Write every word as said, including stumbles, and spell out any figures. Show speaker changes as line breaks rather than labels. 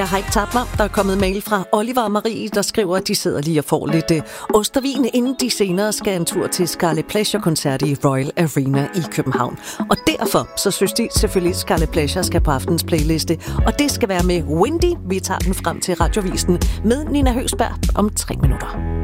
Jeg har ikke tabt mig. Der er kommet mail fra Oliver og Marie, der skriver, at de sidder lige og får lidt øh, ost og vin, inden de senere skal en tur til Scarlet Pleasure-koncert i Royal Arena i København. Og derfor så synes de selvfølgelig, at Scarlet Pleasure skal på aftens playliste. Og det skal være med Windy. Vi tager den frem til Radiovisen med Nina Høgsberg om tre minutter.